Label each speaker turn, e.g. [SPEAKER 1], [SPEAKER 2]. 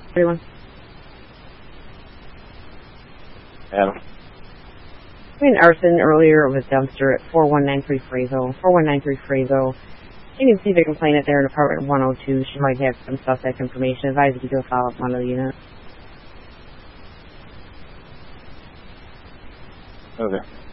[SPEAKER 1] Everyone.
[SPEAKER 2] Adam.
[SPEAKER 1] We had an arson earlier of a dumpster at 4193 Frazo. 4193 Frazo. You can see the complainant there in apartment 102. She might have some suspect information. Advise you to do a follow-up on the unit.
[SPEAKER 2] Okay.